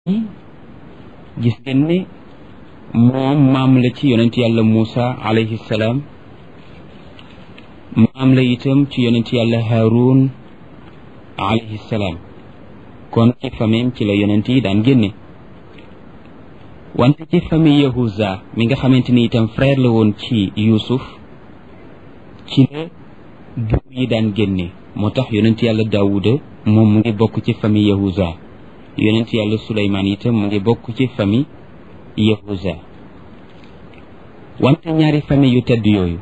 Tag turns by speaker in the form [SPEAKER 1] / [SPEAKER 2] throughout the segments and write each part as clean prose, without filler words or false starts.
[SPEAKER 1] gis ngeen ne moom maam la ci yonent yàlla Muusa alayhi salaam maam la itam ci yonent yàlla Haarun alayhi salaam kon ci famille ci la yonent yi daan génne wante ci famille Yahuza mi nga xamante ni itam frère la woon ci Yuusuf ci la buur yi daan génne moo tax yonent yàlla Daawuda moom mu ngi bokk ci famille Yahuza yonent yàlla Suleymaan itam mu ngi bokk ci famille Yahuza wante ñaari famille yu tedd yooyu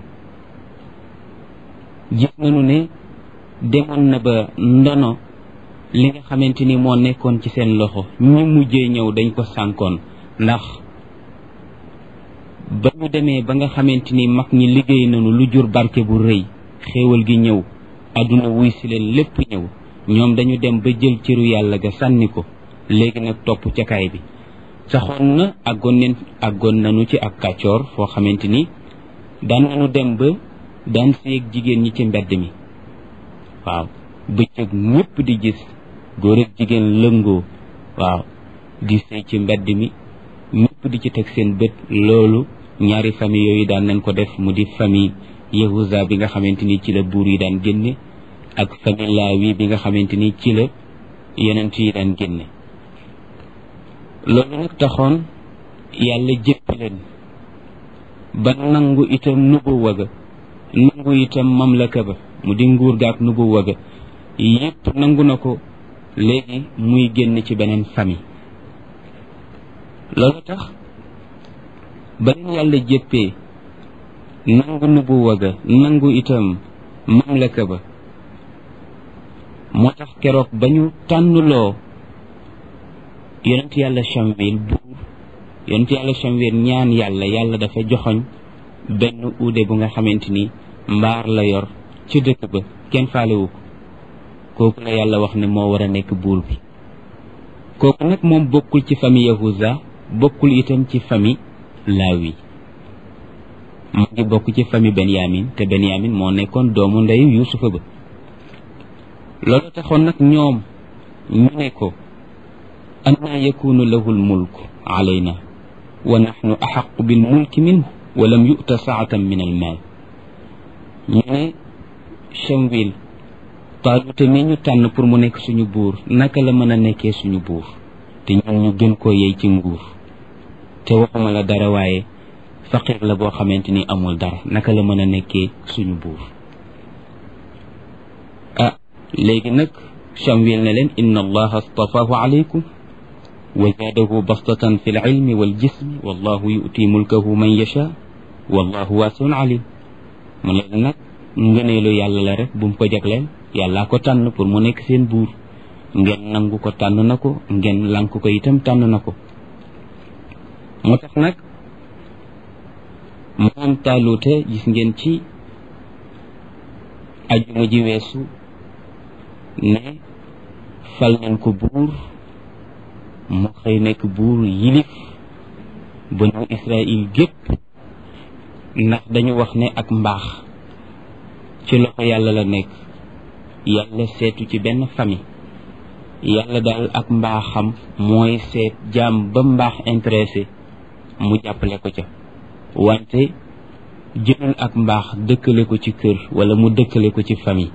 [SPEAKER 1] gis nañu ne demoon na ba ndono li nga xamante ni moo nekkoon ci seen loxo ñi mujjee ñëw dañ ko sànkoon ndax ba ñu demee ba nga xamante ni mag ñi liggéey nañu lu jur barke bu rëy xéewal gi ñëw àdduna wuy si leen lépp ñëw ñoom dañu dem ba jël cëru yàlla ga sànni ko léegi nag topp ca kaay bi saxoon na àggoon nañu ci ak kàccoor foo xamante ni daan nañu dem ba daan séeg jigéen ñi ci mbedd mi waaw bëccëg ñëpp di gis góor ak jigéen lëngoo waaw di séy ci mbedd mi ñëpp di ci teg seen bët loolu ñaari famille yooyu daan nañ ko def mu di famille Yahuza bi nga xamante ni ci la buur yi daan génne ak famille Laawi bi nga xamante ni ci la yonent yi daan génne loolu nag taxoon yàlla jëppi leen ba nangu itam nubuwa ga nangu itam mamlaka ba mu di nguur ga ak nubuwa ga yépp nangu na ko léegi muy génn ci beneen famille loolu tax ba leen yàlla jëppee nangu nubuwa ga nangu itam mamlaka ba moo tax keroog ba ñu tànnuloo yonent yàlla Samwil buur yonent yàlla Samwil ñaan yàlla dafa joxoñ benn uude bu nga xamante ni mbaar la yor ci dëkk ba kenn faalewu ko kooku la yàlla wax ne moo war a nekk buur bi kooku nag moom bokkul ci famille Yahuza bokkul itam ci famille Laawi mu ngi bokk ci famille Benyamin te Benyamin moo nekkoon doomu ndeyu Yuusufa ba loolu taxoon nag ñoom ñu ne ko annaa yakunu lahu lmulku alayna wa naxnu axaqu bilmulki minhu wa lam yu'ta saatan min almaal ñu ne Samwil Taaluta mi ñu tànn pour mu nekk suñu buur naka la mën a nekkee suñu buur te ñun ñu gën koo yey ci nguur te waxuma la dara waaye faqir la boo xamante ni amul dara naka la mën a nekkee suñu buur léegi nag Samwil ne leen inna allaha astafaahu alaykum wa zaadahu bastatan fi lilmi waljismi wallahu yu'ti mulkahu man yasha wallahu waasiun alim mu ne leen nag ngëneelu yàlla la rek bu mu ko jagleel yàllaa ko tànn pour mu nekk seen buur ngeen nangu ko tànn na ko ngeen lank ko itam tànn na ko moo tax nag moom Taaluta gis ngeen ci ajuma ji weesu ne fal nañ ko buur mu xëy nekk buur yilif banu Israël gépp ndax dañu wax ne ak mbaax ci loxo yàlla la nekk yàlla seetu ci benn famille yàlla daal ak mbaaxam mooy seet jaam ba mbaax intéressé mu jàppale ko ca wante jëlul ak mbaax dëkkale ko ci kër wala mu dëkkale ko ci famille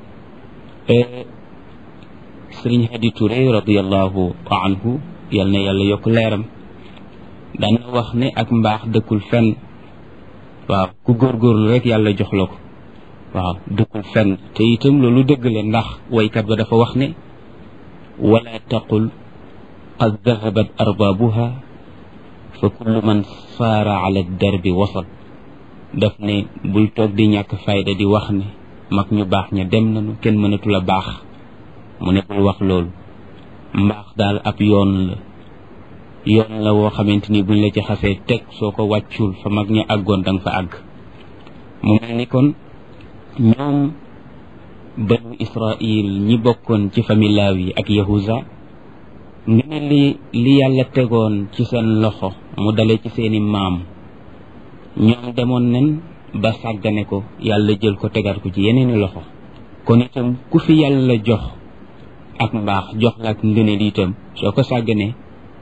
[SPEAKER 1] Sëriñ Hadi Touré radiallahu anhu yal na yàlla yokk leeram daan na wax ne ak mbaax dëkkul fenn waaw ku góorgóorlu rek yàlla jox la ko waaw dëkkul fenn te itam loolu dëgg la ndax waykat ba dafa wax ne wala taqul qad dahabat arbaabuha fa kullu man saara ala darbi wasal daf ne bul toog di ñàkk fayda di wax ne mag ñu baax ña dem nañu kenn mënatul a baax mu ne bul wax loolu mbaax daal ab yoon la woo xamante ni buñ la ci xasee teg soo ko wàccul fa mag ña àggoon danga fa àgg mu mel ni kon ñoom banu Israil ñi bokkoon ci famille Laawi ak Yahuza nga ne li yàlla tegoon ci seen loxo mu dale ci seeni maam ñoom demoon nen ba sàggane ko yàlla jël ko tegaat ko ci yeneeni loxo kon itam ku fi yàlla jox ak mbaax jox la ak ngëneel itam soo ko sàgganee